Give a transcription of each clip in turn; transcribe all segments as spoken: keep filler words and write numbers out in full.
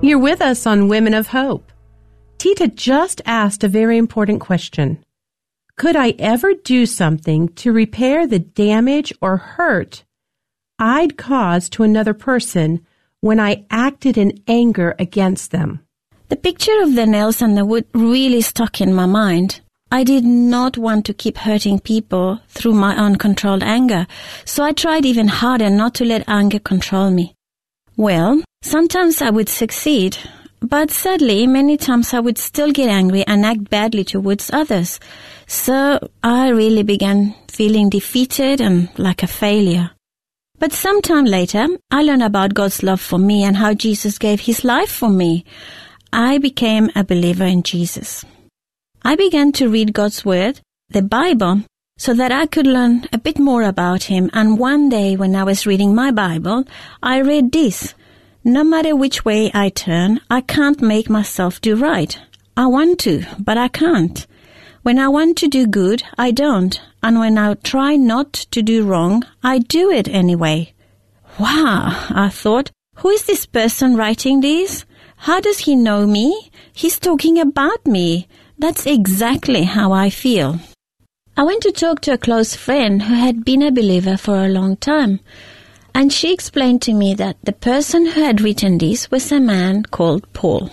You're with us on Women of Hope. Tita just asked a very important question. Could I ever do something to repair the damage or hurt I'd caused to another person when I acted in anger against them? The picture of the nails and the wood really stuck in my mind. I did not want to keep hurting people through my uncontrolled anger, so I tried even harder not to let anger control me. Well, sometimes I would succeed, but sadly, many times I would still get angry and act badly towards others. So I really began feeling defeated and like a failure. But sometime later, I learned about God's love for me and how Jesus gave his life for me. I became a believer in Jesus. I began to read God's Word, the Bible, so that I could learn a bit more about him. And one day when I was reading my Bible, I read this: no matter which way I turn, I can't make myself do right. I want to, but I can't. When I want to do good, I don't. And when I try not to do wrong, I do it anyway. Wow, I thought, who is this person writing this? How does he know me? He's talking about me. That's exactly how I feel. I went to talk to a close friend who had been a believer for a long time, and she explained to me that the person who had written this was a man called Paul.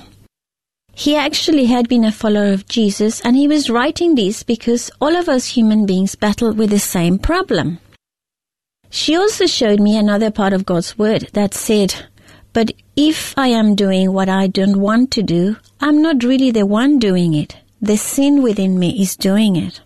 He actually had been a follower of Jesus, and he was writing this because all of us human beings battle with the same problem. She also showed me another part of God's Word that said, but if I am doing what I don't want to do, I'm not really the one doing it. The sin within me is doing it.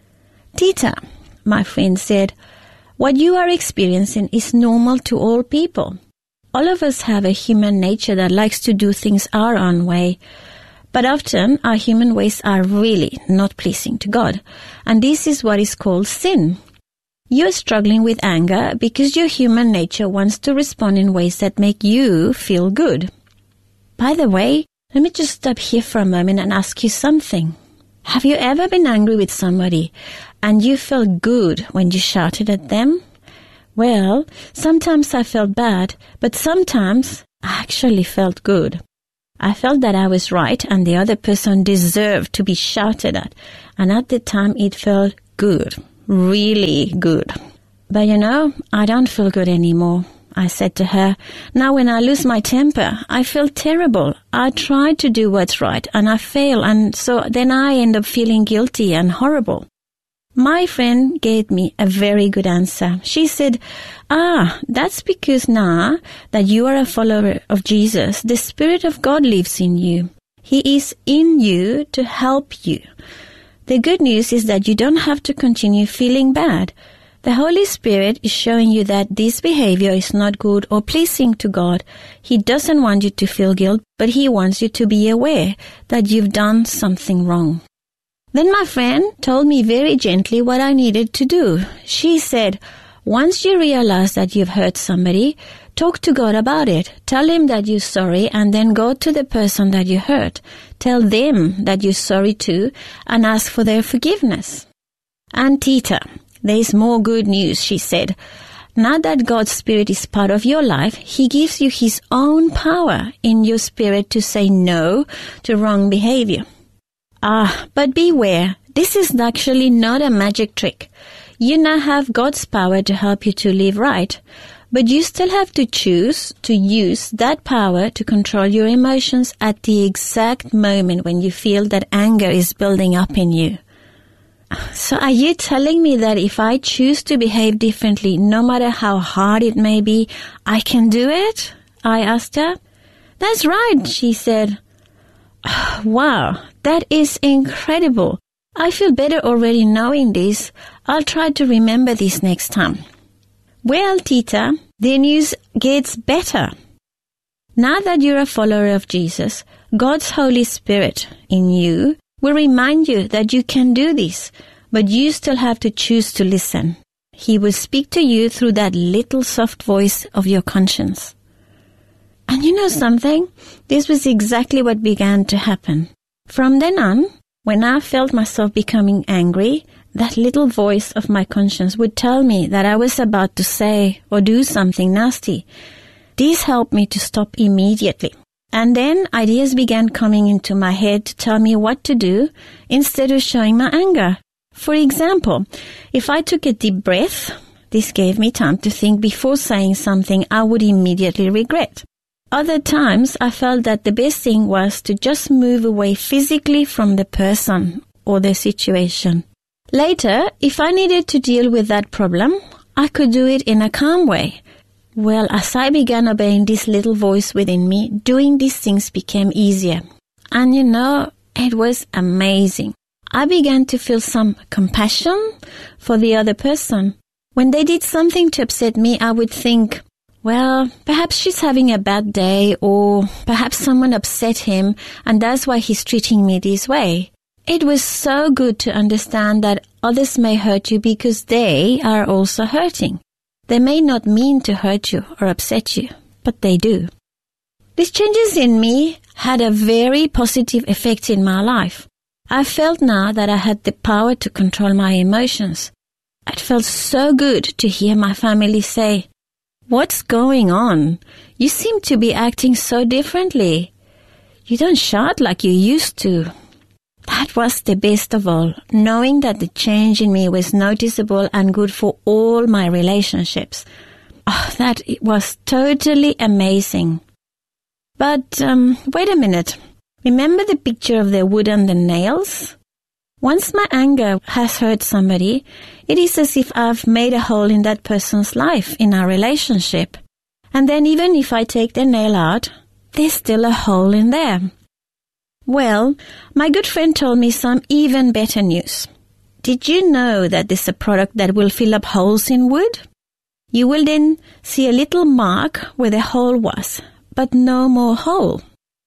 Tita, my friend said, what you are experiencing is normal to all people. All of us have a human nature that likes to do things our own way, but often our human ways are really not pleasing to God, and this is what is called sin. You're struggling with anger because your human nature wants to respond in ways that make you feel good. By the way, let me just stop here for a moment and ask you something. Have you ever been angry with somebody and you felt good when you shouted at them? Well, sometimes I felt bad, but sometimes I actually felt good. I felt that I was right and the other person deserved to be shouted at, and at the time it felt good, really good. But you know, I don't feel good anymore. I said to her, now when I lose my temper, I feel terrible. I try to do what's right and I fail, and so then I end up feeling guilty and horrible. My friend gave me a very good answer. She said, ah, that's because now that you are a follower of Jesus, the Spirit of God lives in you. He is in you to help you. The good news is that you don't have to continue feeling bad. The Holy Spirit is showing you that this behavior is not good or pleasing to God. He doesn't want you to feel guilt, but He wants you to be aware that you've done something wrong. Then my friend told me very gently what I needed to do. She said, once you realize that you've hurt somebody, talk to God about it. Tell Him that you're sorry, and then go to the person that you hurt. Tell them that you're sorry too and ask for their forgiveness. And Tita, there's more good news, she said. Now that God's Spirit is part of your life, He gives you His own power in your spirit to say no to wrong behavior. Ah, but beware, this is actually not a magic trick. You now have God's power to help you to live right, but you still have to choose to use that power to control your emotions at the exact moment when you feel that anger is building up in you. So are you telling me that if I choose to behave differently, no matter how hard it may be, I can do it? I asked her. That's right, she said. Wow, that is incredible. I feel better already knowing this. I'll try to remember this next time. Well, Tita, the news gets better. Now that you're a follower of Jesus, God's Holy Spirit in you will remind you that you can do this, but you still have to choose to listen. He will speak to you through that little soft voice of your conscience. And you know something? This was exactly what began to happen. From then on, when I felt myself becoming angry, that little voice of my conscience would tell me that I was about to say or do something nasty. This helped me to stop immediately. And then ideas began coming into my head to tell me what to do instead of showing my anger. For example, if I took a deep breath, this gave me time to think before saying something I would immediately regret. Other times, I felt that the best thing was to just move away physically from the person or the situation. Later, if I needed to deal with that problem, I could do it in a calm way. Well, as I began obeying this little voice within me, doing these things became easier. And you know, it was amazing. I began to feel some compassion for the other person. When they did something to upset me, I would think, well, perhaps she's having a bad day, or perhaps someone upset him and that's why he's treating me this way. It was so good to understand that others may hurt you because they are also hurting. They may not mean to hurt you or upset you, but they do. These changes in me had a very positive effect in my life. I felt now that I had the power to control my emotions. It felt so good to hear my family say, "What's going on? You seem to be acting so differently. You don't shout like you used to." That was the best of all, knowing that the change in me was noticeable and good for all my relationships. Oh, that it was totally amazing. But um, wait a minute. Remember the picture of the wood and the nails? Once my anger has hurt somebody, it is as if I've made a hole in that person's life, in our relationship. And then even if I take the nail out, there's still a hole in there. Well, my good friend told me some even better news. Did you know that there's a product that will fill up holes in wood? You will then see a little mark where the hole was, but no more hole.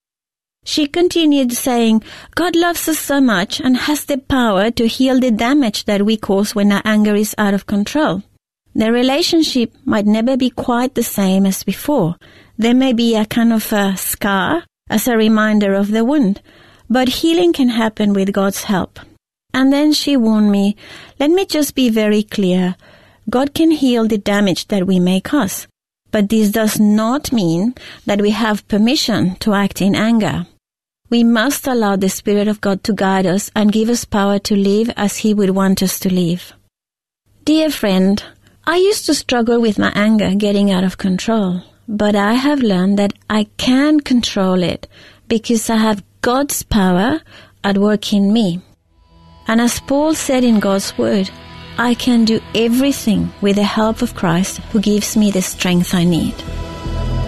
She continued saying, God loves us so much and has the power to heal the damage that we cause when our anger is out of control. The relationship might never be quite the same as before. There may be a kind of a scar as a reminder of the wound, but healing can happen with God's help. And then she warned me, let me just be very clear. God can heal the damage that we may cause, but this does not mean that we have permission to act in anger. We must allow the Spirit of God to guide us and give us power to live as He would want us to live. Dear friend, I used to struggle with my anger getting out of control, but I have learned that I can control it because I have God's power at work in me. And as Paul said in God's Word, I can do everything with the help of Christ who gives me the strength I need.